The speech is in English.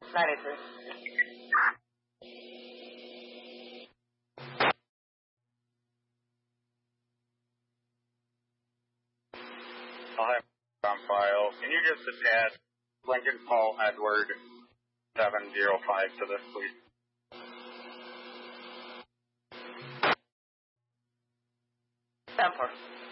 93. I'll have on file. Can you just attach Lincoln Paul Edward 705 to this, please? Temper.